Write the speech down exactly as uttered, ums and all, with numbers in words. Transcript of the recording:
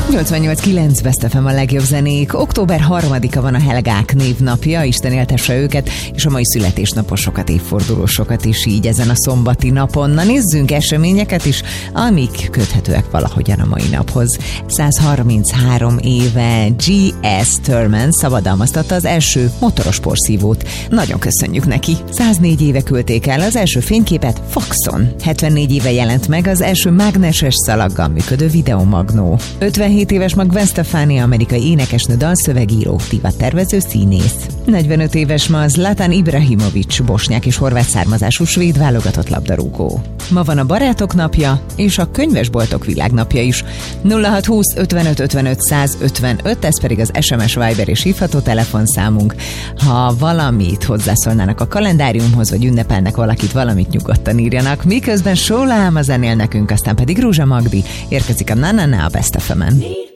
nyolcvannyolc kilenc Best ef em a legjobb zenék. Október harmadika van a Helgák névnapja, Isten éltesse őket, és a mai születésnaposokat, évfordulósokat is így ezen a szombati napon. Na nézzünk eseményeket is, amik köthetőek valahogyan a mai naphoz. száz harminchárom éve G S Thurman szabadalmaztatta az első motoros porszívót. Nagyon köszönjük neki. száznégy éve küldték el az első fényképet faxon. hetvennégy éve jelent meg az első mágneses szalaggal működő videomagnó. ötvenhét éves ma Gwen Stefani, amerikai énekesnő, dalszövegíró, divattervező, színész. negyvenöt éves ma Zlatan Ibrahimović, bosnyák és horvát származású svéd válogatott labdarúgó. Ma van a barátok napja, és a könyvesboltok világnapja is. nulla hat húsz ötvenöt ötvenöt száz ötvenöt, ez pedig az es em es, Viber és hívható telefonszámunk. Ha valamit hozzászólnának a kalendáriumhoz, vagy ünnepelnek valakit, valamit nyugodtan írjanak. Miközben Sólám a zenél nekünk, aztán pedig Rúzsa Magdi. Érkezik a Na Na Na a Best ef em-en.